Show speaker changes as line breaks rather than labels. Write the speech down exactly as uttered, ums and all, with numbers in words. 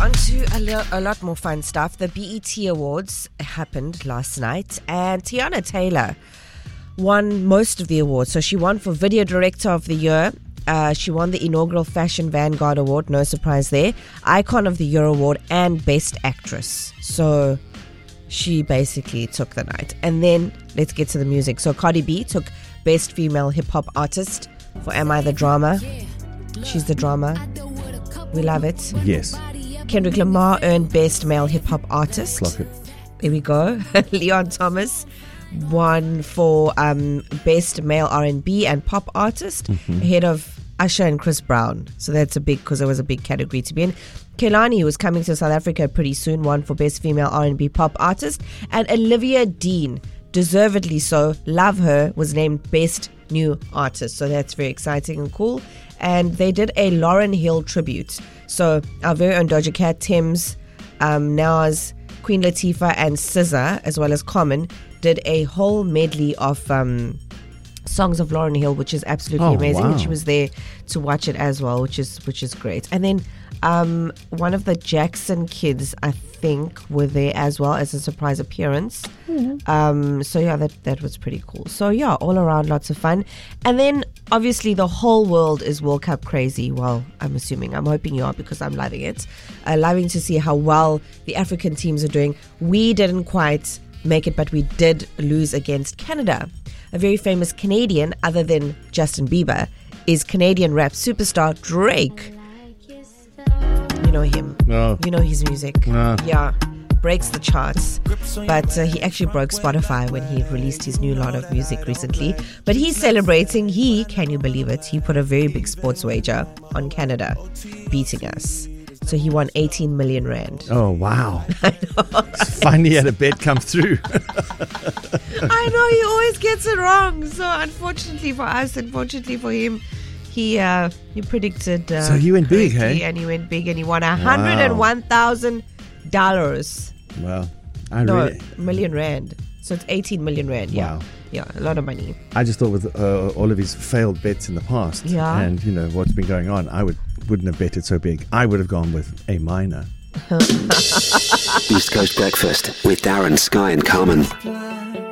on to a, lo- a lot more fun stuff. The B E T Awards happened last night, and Tiana Taylor won most of the awards. So she won for Video Director of the Year. Uh, she won the inaugural Fashion Vanguard Award, no surprise there. Icon of the Year Award and Best Actress. So she basically took the night. And then let's get to the music. So Cardi B took Best Female Hip Hop Artist for Am I the Drama? She's the drama. We love it.
Yes.
Kendrick Lamar earned Best Male Hip Hop Artist.
Clock it.
There we go. Leon Thomas won for um, Best Male R and B and Pop Artist, mm-hmm. ahead of Usher and Chris Brown. So that's a big, because it was a big category to be in. Kehlani, who's coming to South Africa pretty soon, won for Best Female R and B Pop Artist. And Olivia Dean, deservedly so, love her, was named Best New Artist. So that's very exciting and cool. And they did a Lauryn Hill tribute. So our very own Doja Cat, Tems, um, Nas, Queen Latifah and S Z A, as well as Common, did a whole medley of um, songs of Lauryn Hill, which is absolutely
oh,
amazing.
Wow.
And she was there to watch it as well, which is which is great. And then um, one of the Jackson kids, I think, were there as well as a surprise appearance. Mm-hmm. Um, so yeah, that that was pretty cool. So yeah, all around lots of fun. And then obviously the whole world is World Cup crazy. Well, I'm assuming, I'm hoping you are, because I'm loving it. Uh, loving to see how well the African teams are doing. We didn't quite make it, but we did lose against Canada. A very famous Canadian, other than Justin Bieber, is Canadian rap superstar Drake. You know him.
No.
You know his music.
No.
Yeah. Breaks the charts. But uh, he actually broke Spotify when he released his new lot of music recently. But he's celebrating. He, can you believe it? He put a very big sports wager on Canada, beating us. So he won eighteen million rand.
Oh, wow. I know. Finally had a bet come through.
I know, he always gets it wrong. So unfortunately for us, unfortunately for him, he uh, he predicted. Uh,
so he went big, hey?
And he went big, and he won one hundred one thousand dollars.
Wow. I
no,
really...
million rand. So it's eighteen million rand. Yeah.
Wow.
Yeah, a lot of money.
I just thought with uh, all of his failed bets in the past,
yeah.
and you know what's been going on, I would wouldn't have betted so big. I would have gone with a minor.
East Coast Breakfast with Darren, Sky and Carmen.